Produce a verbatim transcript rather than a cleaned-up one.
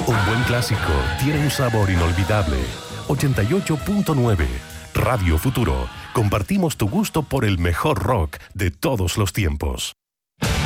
Un buen clásico tiene un sabor inolvidable. ochenta y ocho punto nueve Radio Futuro. Compartimos tu gusto por el mejor rock de todos los tiempos.